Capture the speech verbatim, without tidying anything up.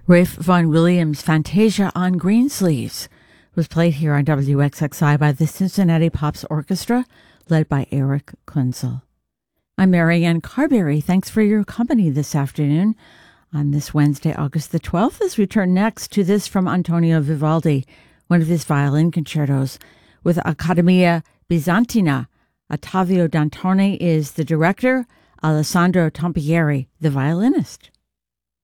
Ralph Vaughan Williams' Fantasia on Greensleeves was played here on W X X I by the Cincinnati Pops Orchestra, led by Eric Kunzel. I'm Marianne Carberry. Thanks for your company this afternoon on this Wednesday, August the twelfth, as we turn next to this from Antonio Vivaldi, one of his violin concertos with Accademia Bizantina. Ottavio Dantone is the director, Alessandro Tampieri, the violinist.